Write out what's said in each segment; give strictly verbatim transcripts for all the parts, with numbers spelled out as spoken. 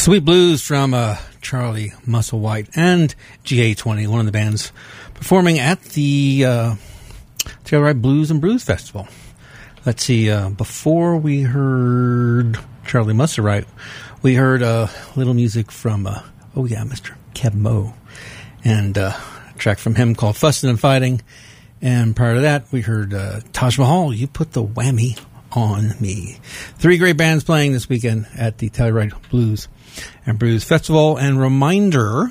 Sweet Blues from uh, Charlie Musselwhite and G A twenty, one of the bands performing at the uh, Telluride Blues and Brews Festival. Let's see, uh, before we heard Charlie Musselwhite, we heard uh, little music from, uh, oh yeah, Mister Kev Moe, and uh, a track from him called Fussin' and Fighting. And prior to that, we heard uh, Taj Mahal, You Put the Whammy on Me. Three great bands playing this weekend at the Telluride Blues and Brews Festival. And reminder,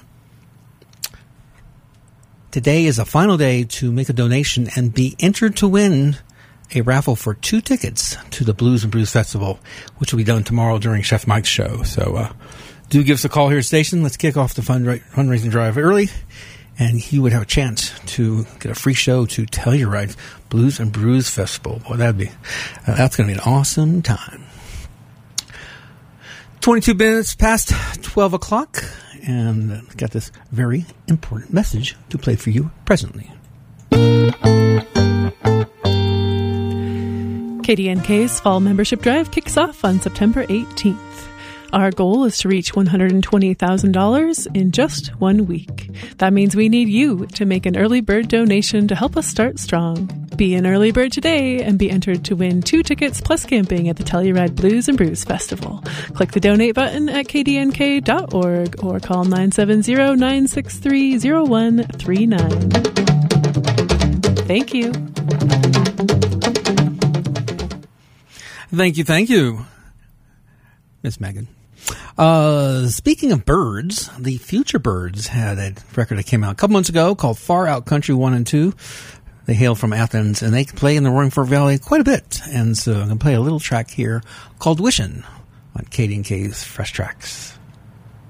today is a final day to make a donation and be entered to win a raffle for two tickets to the Blues and Brews Festival, which will be done tomorrow during Chef Mike's show. So uh, do give us a call here at the station. Let's kick off the fundra- fundraising drive early, and you would have a chance to get a free show to Telluride Blues and Brews Festival. Boy, that'd be uh, that's going to be an awesome time. twenty-two minutes past twelve o'clock, and uh, got this very important message to play for you presently. K D N K's Fall Membership Drive kicks off on September eighteenth. Our goal is to reach one hundred twenty thousand dollars in just one week. That means we need you to make an early bird donation to help us start strong. Be an early bird today and be entered to win two tickets plus camping at the Telluride Blues and Brews Festival. Click the donate button at k d n k dot org or call nine seven zero, nine six three, zero one three nine. Thank you. Thank you, thank you, Miss Megan. Uh, speaking of birds, the Future Birds had a record that came out a couple months ago called Far Out Country one and two. They hail from Athens, and they play in the Roaring Fork Valley quite a bit. And so I'm going to play a little track here called Wishin' on K D N K's Fresh Tracks.